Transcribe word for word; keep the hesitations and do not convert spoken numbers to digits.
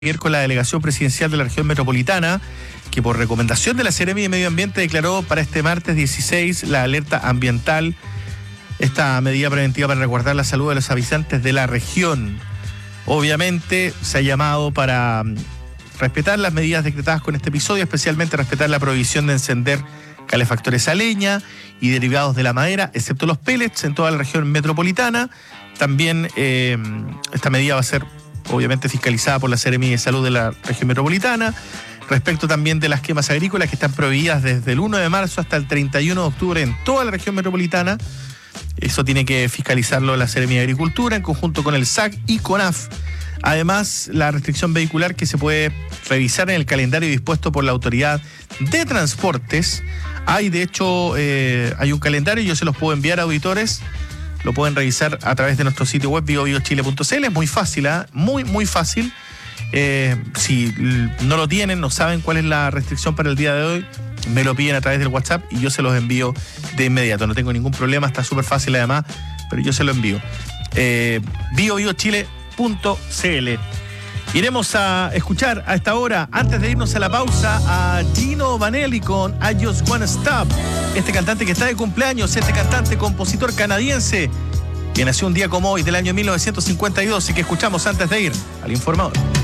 con la delegación presidencial de la región metropolitana, que por recomendación de la Seremi de Medio Ambiente declaró para este martes dieciséis la alerta ambiental, esta medida preventiva para resguardar la salud de los habitantes de la región. Obviamente se ha llamado para respetar las medidas decretadas con este episodio, especialmente respetar la prohibición de encender calefactores a leña y derivados de la madera, excepto los pellets, en toda la región metropolitana. También eh, esta medida va a ser obviamente fiscalizada por la Seremi de Salud de la región metropolitana. Respecto también de las quemas agrícolas que están prohibidas desde el uno de marzo hasta el treinta y uno de octubre en toda la región metropolitana. Eso tiene que fiscalizarlo la Seremi de Agricultura en conjunto con el S A C y CONAF. Además, la restricción vehicular que se puede revisar en el calendario dispuesto por la Autoridad de Transportes. Hay, de hecho, eh, hay un calendario, yo se los puedo enviar a auditores. Lo pueden revisar a través de nuestro sitio web bio bio chile punto c l. Es muy fácil, ¿eh? muy, muy fácil. Eh, si no lo tienen, no saben cuál es la restricción para el día de hoy, me lo piden a través del WhatsApp y yo se los envío de inmediato. No tengo ningún problema, está súper fácil además, pero yo se lo envío. Eh, bio bio chile punto c l. Iremos a escuchar a esta hora, antes de irnos a la pausa, a Gino Vanelli con I Just Wanna Stop. Este cantante que está de cumpleaños, este cantante, compositor canadiense, que nació un día como hoy del año mil novecientos cincuenta y dos y que escuchamos antes de ir al informador.